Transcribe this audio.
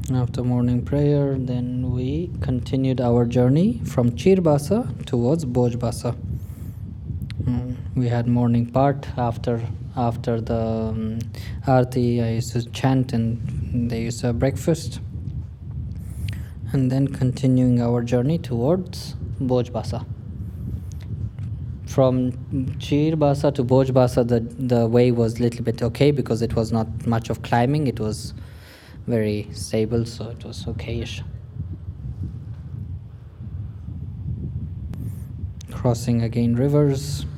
After morning prayer, then we continued our journey from Chirbasa towards Bojbasa. We had morning part after the Aarti. I used to chant and they used to have breakfast. And then continuing our journey towards Bojbasa. From Chirbasa to Bojbasa, the way was a little bit okay because it was not much of climbing. It was very stable, so it was okayish. Crossing again rivers.